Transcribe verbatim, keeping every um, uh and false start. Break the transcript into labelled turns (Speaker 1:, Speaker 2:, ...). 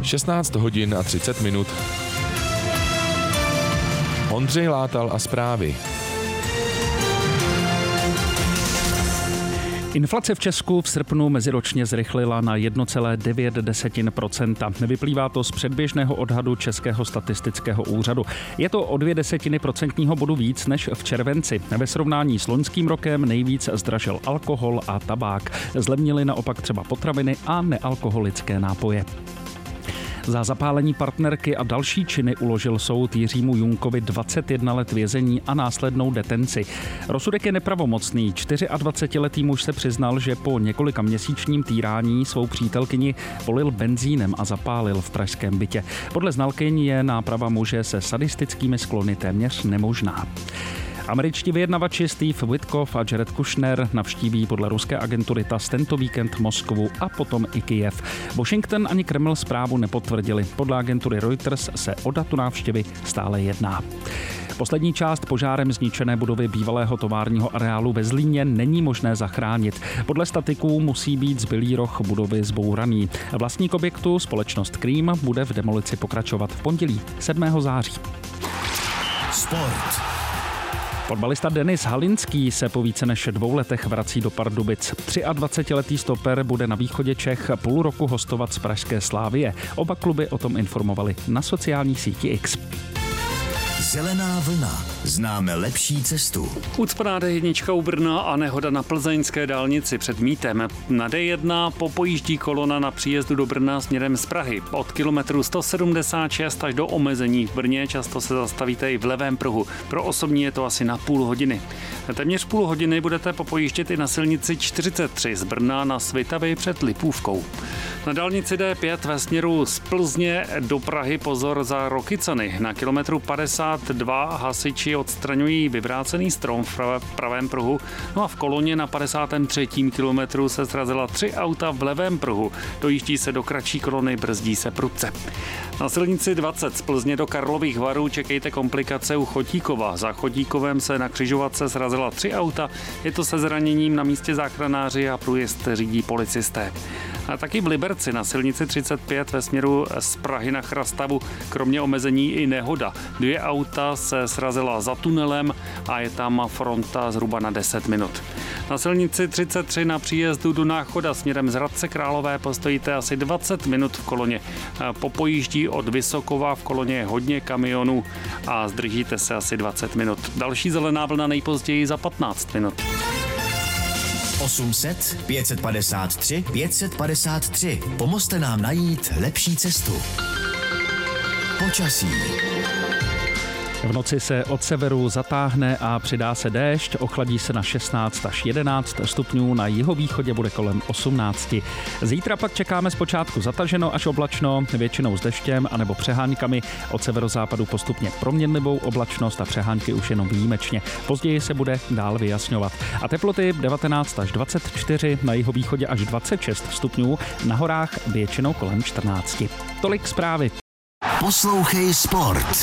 Speaker 1: šestnáct hodin a třicet minut. Ondřej Látal a zprávy.
Speaker 2: Inflace v Česku v srpnu meziročně zrychlila na jedna celá devět procenta. Vyplývá to z předběžného odhadu Českého statistického úřadu. Je to o dvě desetiny procentního bodu víc než v červenci. Ve srovnání s loňským rokem nejvíc zdražil alkohol a tabák. Zlevnily naopak třeba potraviny a nealkoholické nápoje. Za zapálení partnerky a další činy uložil soud Jiřímu Junkovi dvacet jedna let vězení a následnou detenci. Rozsudek je nepravomocný. dvacetičtyřletý muž se přiznal, že po několika měsíčním týrání svou přítelkyni polil benzínem a zapálil v pražském bytě. Podle znalkyň je náprava muže se sadistickými sklony téměř nemožná. Američtí vyjednavači Steve Witkoff a Jared Kushner navštíví podle ruské agentury T A S tento víkend Moskvu a potom i Kyjev. Washington ani Kreml zprávu nepotvrdili. Podle agentury Reuters se o datu návštěvy stále jedná. Poslední část požárem zničené budovy bývalého továrního areálu ve Zlíně není možné zachránit. Podle statiků musí být zbylý roh budovy zbouraný. Vlastník objektu, společnost Cream, bude v demolici pokračovat v pondělí sedmého září.
Speaker 3: Sport.
Speaker 2: Fotbalista Denis Halinský se po více než dvou letech vrací do Pardubic. dvacetiletý stoper bude na východě Čech půl roku hostovat z pražské Slavie. Oba kluby o tom informovali na sociální síti X.
Speaker 3: Zelená vlna. Známe lepší cestu.
Speaker 4: Ucpaná D jedna u Brna a nehoda na plzeňské dálnici před Mítem. Na D jedna popojíždí kolona na příjezdu do Brna směrem z Prahy. Od kilometru sto sedmdesát šest až do omezení v Brně často se zastavíte i v levém pruhu. Pro osobní je to asi na půl hodiny. Téměř půl hodiny budete popojíždět i na silnici čtyřicet tři z Brna na Svitavy před Lipůvkou. Na dálnici D pět ve směru z Plzně do Prahy pozor za Rokycany. Na kilometru padesát dva hasiči odstraňují vyvrácený strom v pravém pruhu, no a v koloně na padesátém třetím kilometru se srazila tři auta v levém pruhu. Dojíždí se do kratší kolony, brzdí se prudce. Na silnici dvacet z Plzně do Karlových Varů čekejte komplikace u Chotíkova. Za Chotíkovem se na křižovatce srazila tři auta, je to se zraněním na místě záchranáři a průjezd řídí policisté. A taky v Liberci na silnici třicet pět ve směru z Prahy na Chrastavu kromě omezení i nehoda. Dvě auta se srazila za tunelem a je tam fronta zhruba na deset minut. Na silnici třicet tři na příjezdu do Náchoda směrem z Hradce Králové postojíte asi dvacet minut v koloně. Po pojíždí od Vysokova v koloně je hodně kamionů a zdržíte se asi dvacet minut. Další zelená vlna nejpozději za patnáct minut.
Speaker 3: osm set pět set padesát tři pět set padesát tři. Pomozte nám najít lepší cestu. Počasí.
Speaker 2: V noci se od severu zatáhne a přidá se déšť, ochladí se na šestnáct až jedenáct stupňů, na jihovýchodě bude kolem osmnáct. Zítra pak čekáme zpočátku zataženo až oblačno, většinou s deštěm anebo přeháňkami, od severozápadu postupně proměnlivou oblačnost a přehánky už jenom výjimečně. Později se bude dál vyjasňovat. A teploty devatenáct až dvacet čtyři, na jihovýchodě až dvacet šest stupňů, na horách většinou kolem čtrnáct. Tolik zprávy.
Speaker 3: Poslouchej Sport.